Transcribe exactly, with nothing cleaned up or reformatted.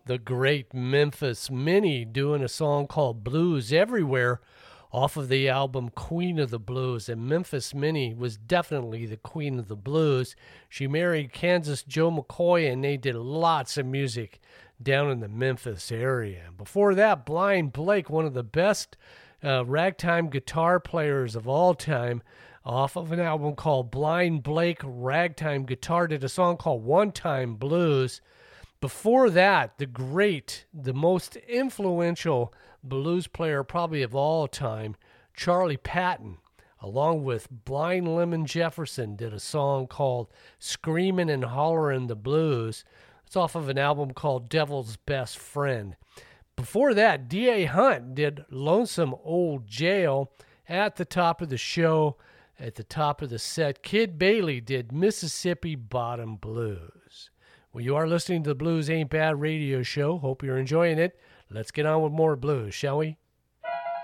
the great Memphis Minnie doing a song called Blues Everywhere off of the album Queen of the Blues. And Memphis Minnie was definitely the queen of the blues. She married Kansas Joe McCoy, and they did lots of music down in the Memphis area. Before that, Blind Blake, one of the best uh, ragtime guitar players of all time, off of an album called Blind Blake Ragtime Guitar, did a song called One Time Blues. Before that, the great, the most influential blues player probably of all time, Charlie Patton, along with Blind Lemon Jefferson, did a song called Screamin' and Hollerin' the Blues. It's off of an album called Devil's Best Friend. Before that, D A Hunt did Lonesome Old Jail. At the top of the show, at the top of the set, Kid Bailey did Mississippi Bottom Blues. Well, you are listening to the Blues Ain't Bad radio show. Hope you're enjoying it. Let's get on with more blues, shall we?